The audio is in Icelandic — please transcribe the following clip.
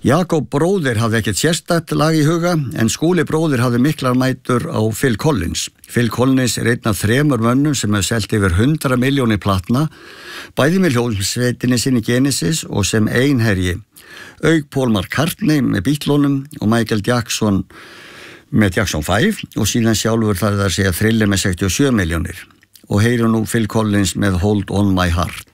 Jakob bróðir hafði ekkert sérstakt lag í huga en Skúli bróðir hafði miklar mætur á Phil Collins. Phil Collins einn af 3 mönnum sem hefur selt yfir 100 milljónir platna, bæði með hljómsveitinni sinni Genesis og sem einherji. Auk Paul McCartney með Beatlesum og Michael Jackson með Jackson 5 og síðan sjálfur þar að segja Thriller með 67 milljónir. Og heyrum nú Phil Collins með Hold on my heart.